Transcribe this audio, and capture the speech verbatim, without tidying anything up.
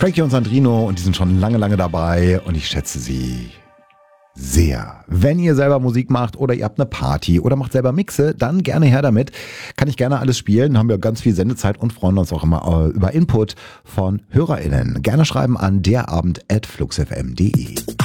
Frankie und Sandrino, und die sind schon lange, lange dabei und ich schätze sie sehr. Wenn ihr selber Musik macht oder ihr habt eine Party oder macht selber Mixe, dann gerne her damit. Kann ich gerne alles spielen, haben wir ganz viel Sendezeit und freuen uns auch immer über Input von HörerInnen. Gerne schreiben an derabend at fluxfm punkt de.